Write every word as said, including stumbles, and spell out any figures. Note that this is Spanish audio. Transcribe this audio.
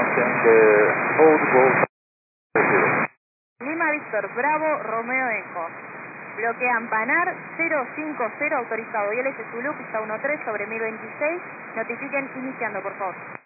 and uh, hold Golf zero. Lima Víctor Bravo Romeo Eco. Bloquean Panar cero cinco cero autorizado. Y L S Zulu, pista uno tres sobre mil veintiséis. Notifiquen iniciando, por favor.